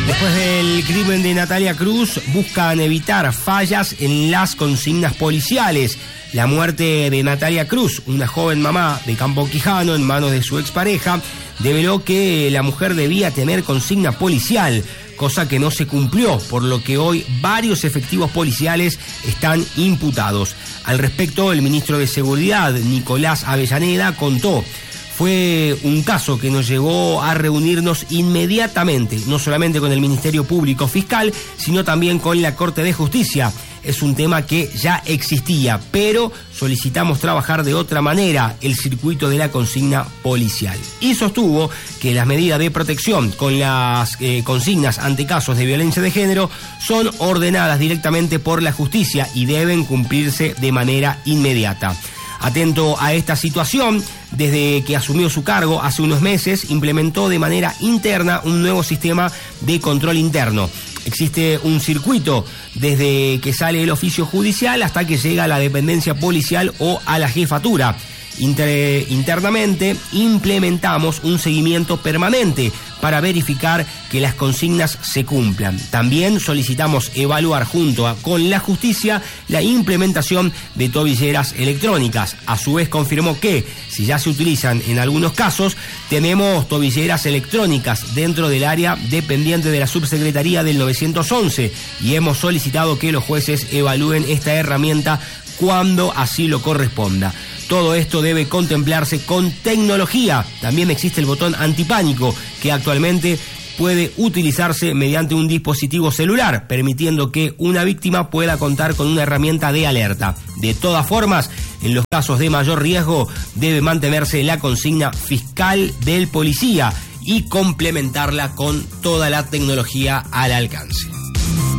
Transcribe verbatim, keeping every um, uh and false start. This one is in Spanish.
Después del crimen de Natalia Cruz, buscan evitar fallas en las consignas policiales. La muerte de Natalia Cruz, una joven mamá de Campo Quijano en manos de su expareja, develó que la mujer debía tener consigna policial, cosa que no se cumplió, por lo que hoy varios efectivos policiales están imputados. Al respecto, el ministro de Seguridad, Nicolás Avellaneda, contó: fue un caso que nos llevó a reunirnos inmediatamente, no solamente con el Ministerio Público Fiscal, sino también con la Corte de Justicia. Es un tema que ya existía, pero solicitamos trabajar de otra manera el circuito de la consigna policial. Y sostuvo que las medidas de protección con las eh, consignas ante casos de violencia de género son ordenadas directamente por la justicia y deben cumplirse de manera inmediata. Atento a esta situación, desde que asumió su cargo hace unos meses, implementó de manera interna un nuevo sistema de control interno. Existe un circuito desde que sale el oficio judicial hasta que llega a la dependencia policial o a la jefatura. Inter- internamente implementamos un seguimiento permanente para verificar que las consignas se cumplan. También solicitamos evaluar junto a, con la justicia la implementación de tobilleras electrónicas. A su vez confirmó que, si ya se utilizan en algunos casos, tenemos tobilleras electrónicas dentro del área dependiente de la subsecretaría del nueve once y hemos solicitado que los jueces evalúen esta herramienta cuando así lo corresponda. Todo esto debe contemplarse con tecnología. También existe el botón antipánico, que actualmente puede utilizarse mediante un dispositivo celular, permitiendo que una víctima pueda contar con una herramienta de alerta. De todas formas, en los casos de mayor riesgo, debe mantenerse la consigna fiscal del policía y complementarla con toda la tecnología al alcance.